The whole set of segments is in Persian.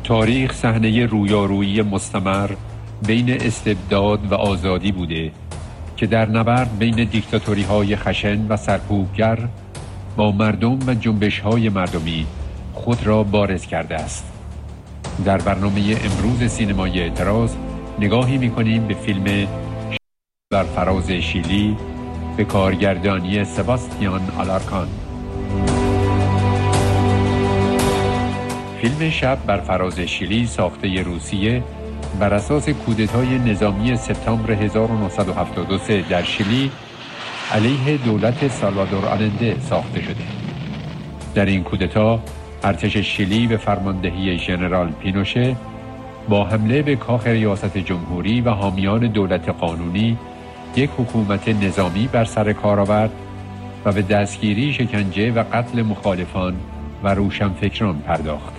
تاریخ صحنه رویارویی مستمر بین استبداد و آزادی بوده که در نبرد بین دیکتاتوری‌های خشن و سرکوبگر با مردم و جنبش‌های مردمی خود را بارز کرده است. در برنامه امروز سینمای اعتراض نگاهی می‌کنیم به فیلم بر فراز شیلی به کارگردانی سباستیان آلارکان. فیلم شب بر فراز شیلی ساخته روسیه بر اساس کودتای نظامی سپتامبر 1973 در شیلی علیه دولت سالوادور آلنده ساخته شده. در این کودتا ارتش شیلی به فرماندهی ژنرال پینوشه با حمله به کاخ ریاست جمهوری و حامیان دولت قانونی یک حکومت نظامی بر سر کار آورد و به دستگیری، شکنجه و قتل مخالفان و روشنفکران پرداخت.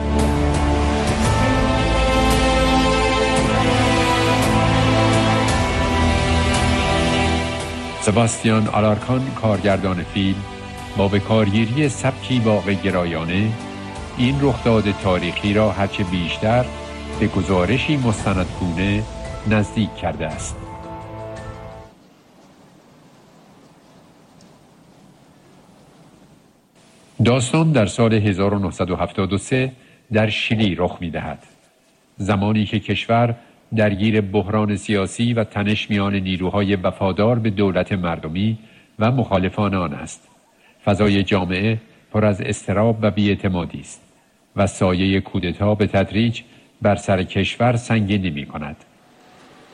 سباستیان آلارکان کارگردان فیلم با به کارگیری سبکی واقع‌گرایانه این رخداد تاریخی را هرچه بیشتر به گزارشی مستندگونه نزدیک کرده است. داستان در سال 1973 در شیلی رخ می‌دهد. زمانی که کشور درگیر بحران سیاسی و تنش میان نیروهای وفادار به دولت مردمی و مخالفان آن است. فضای جامعه پر از اضطراب و بی‌اعتمادی است و سایه کودتا به تدریج بر سر کشور سنگین می‌کند.